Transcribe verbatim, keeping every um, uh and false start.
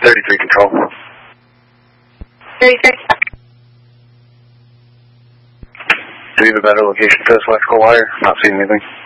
thirty-three control. thirty-three. Do you have a better location for this electrical wire? Not seeing anything.